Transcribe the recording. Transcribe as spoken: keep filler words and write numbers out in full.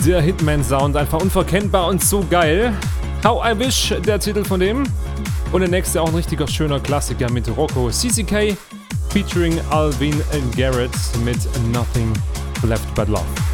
Der Hitman-Sound, einfach unverkennbar und so geil. How I Wish, der Titel von dem. Und der nächste auch ein richtiger schöner Klassiker mit Rocco C C K featuring Alvin Garrett mit Nothing Left But Love.